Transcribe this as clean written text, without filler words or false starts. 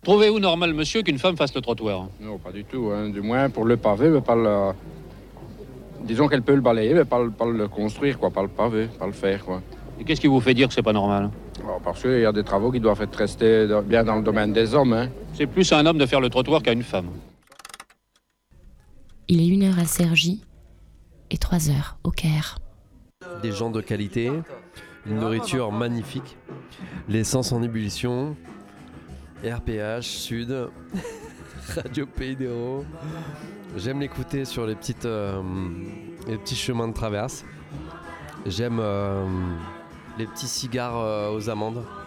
Trouvez-vous normal, monsieur, qu'une femme fasse le trottoir? Non, pas du tout. Hein. Du moins pour le pavé, mais pas le... Disons qu'elle peut le balayer, mais pas le construire, quoi. Pas le pavé, pas le faire, quoi. Et qu'est-ce qui vous fait dire que c'est pas normal? Alors, parce qu'il y a des travaux qui doivent être restés bien dans le domaine des hommes. Hein. C'est plus à un homme de faire le trottoir qu'à une femme. Il est 1h à Cergy et 3h au Caire. Des gens de qualité, une nourriture magnifique, l'essence en ébullition, RPH, Sud, Radio Pays d'Hérault. J'aime l'écouter sur les petits chemins de traverse. J'aime les petits cigares aux amandes.